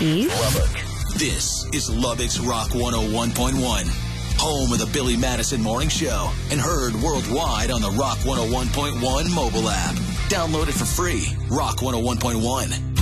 Steve. Lubbock. This is Lubbock's Rock 101.1, home of the Billy Madison Morning Show, and heard worldwide on the Rock 101.1 mobile app. Download it for free. Rock 101.1.